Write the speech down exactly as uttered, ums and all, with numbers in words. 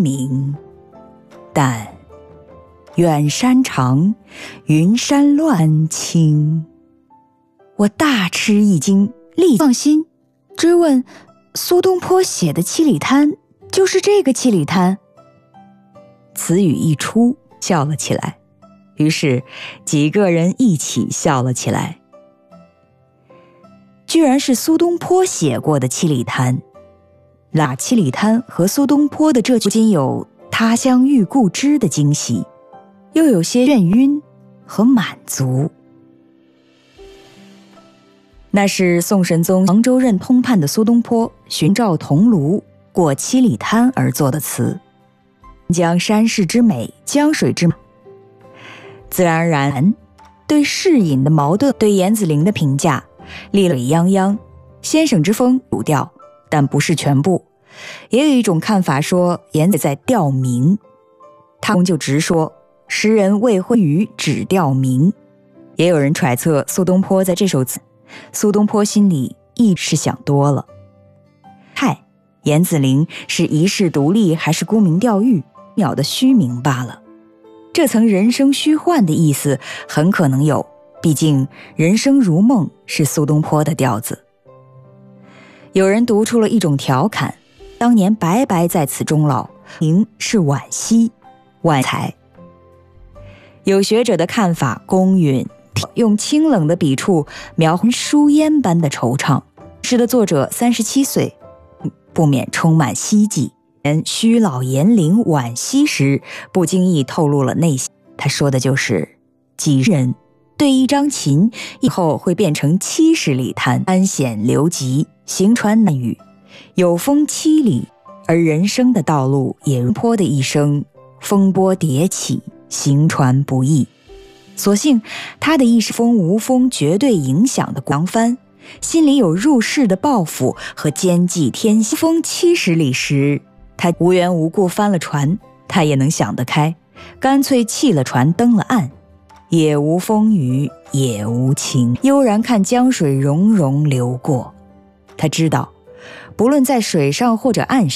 明，但远山长，云山乱青。我大吃一惊，立放心，追问苏东坡写的七里滩就是这个七里滩。此语一出，笑了起来，于是几个人一起笑了起来。居然是苏东坡写过的七里滩。那七里滩和苏东坡的这句不仅有他乡遇故知的惊喜，又有些眩晕和满足。那是宋神宗杭州任通判的苏东坡寻照桐庐过七里滩而作的词，将山势之美，江水之美，自然而然对世隐的矛盾，对严子陵的评价力水泱泱，先生之风有调，但不是全部。也有一种看法说严子在调名，他就直说诗人未婚于只调名。也有人揣测苏东坡在这首词，苏东坡心里亦是想多了。嗨，严子陵是一世独立还是沽名钓誉，渺的虚名罢了。这层人生虚幻的意思很可能有，毕竟人生如梦是苏东坡的调子。有人读出了一种调侃，当年白白在此终老，名是惋惜惋才。有学者的看法公允，用清冷的笔触描绘书烟般的惆怅。诗的作者三十七岁，不免充满希冀。虚老严龄惋惜时，不经意透露了内心。他说的就是几人对一张琴以后会变成七十里滩，安险流急，行船难语，有风七里，而人生的道路也如坡的一生，风波迭起，行船不易。所幸他的一生风无风绝对影响的扬帆，心里有入世的抱负和兼济天下。风七十里时，他无缘无故翻了船，他也能想得开，干脆弃了船登了岸，也无风雨也无晴，悠然看江水溶溶流过。他知道不论在水上或者岸上，